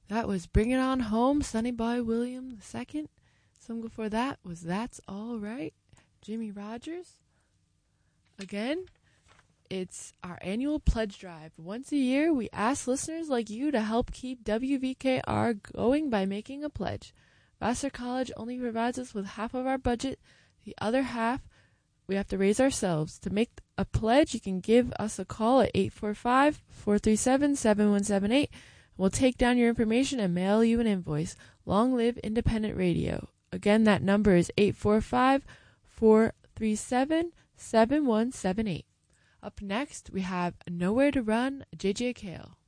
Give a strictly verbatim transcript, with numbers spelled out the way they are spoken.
That was Bring It On Home, Sonny Boy William the Second. Song before that was That's All Right, Jimmy Rogers. Again, it's our annual pledge drive. Once a year, we ask listeners like you to help keep W V K R going by making a pledge. Vassar College only provides us with half of our budget. The other half, we have to raise ourselves. To make a pledge, you can give us a call at eight four five, four three seven, seven one seven eight. We'll take down your information and mail you an invoice. Long live independent radio. Again, that number is eight four five, four three seven, seven one seven eight. Up next, we have Nowhere to Run, J J Cale.